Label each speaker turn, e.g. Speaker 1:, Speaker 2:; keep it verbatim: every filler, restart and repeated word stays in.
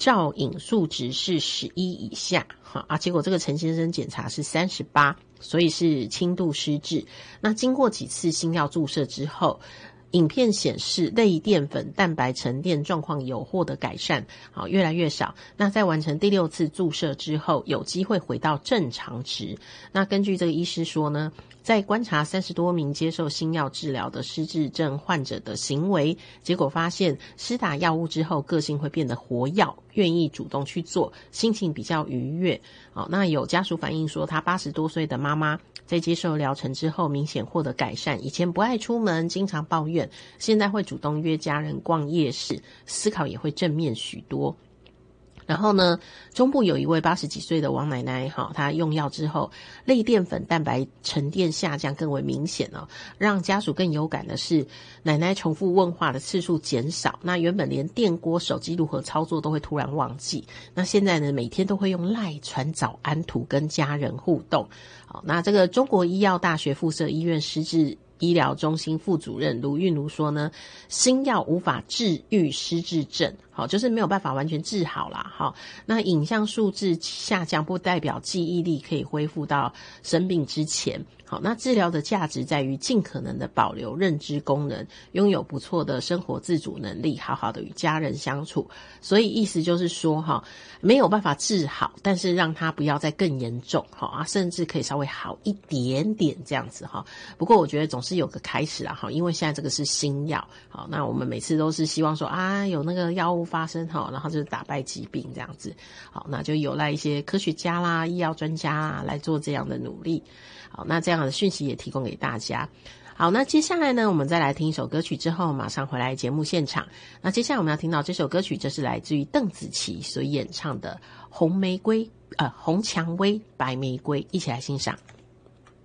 Speaker 1: 照影数值是十一以下，好啊，结果这个陈先生检查是三十八，所以是轻度失智。那经过几次新药注射之后，影片显示类淀粉蛋白沉淀状况有获得改善，好，越来越少。那在完成第六次注射之后，有机会回到正常值。那根据这个医师说呢，在观察三十多名接受新药治疗的失智症患者的行为，结果发现施打药物之后，个性会变得活跃，愿意主动去做，心情比较愉悦。好，那有家属反映说，他八十多岁的妈妈在接受疗程之后，明显获得改善，以前不爱出门，经常抱怨，现在会主动约家人逛夜市，思考也会正面许多。然后呢，中部有一位八十几岁的王奶奶，哈，她用药之后，类淀粉蛋白沉淀下降更为明显哦。让家属更有感的是，奶奶重复问话的次数减少。那原本连电锅、手机如何操作都会突然忘记，那现在呢，每天都会用赖传早安图跟家人互动。好，那这个中国医药大学附设医院失智医疗中心副主任卢韵如说呢，新药无法治愈失智症，好，就是没有办法完全治好啦。好，那影像数字下降不代表记忆力可以恢复到生病之前。好，那治疗的价值在于尽可能的保留认知功能，拥有不错的生活自主能力，好好的与家人相处。所以意思就是说哈，没有办法治好，但是让它不要再更严重，好啊，甚至可以稍微好一点点这样子哈。不过我觉得总是有个开始啦哈，因为现在这个是新药，好，那我们每次都是希望说啊有那个药物发生哈，然后就是打败疾病这样子，好，那就有赖一些科学家啦、医药专家啦来做这样的努力。好，那这样的讯息也提供给大家。好，那接下来呢，我们再来听一首歌曲之后，马上回来节目现场。那接下来我们要听到这首歌曲，这是来自于邓紫棋所演唱的《红玫瑰》呃，《红蔷薇白玫瑰》，一起来欣赏。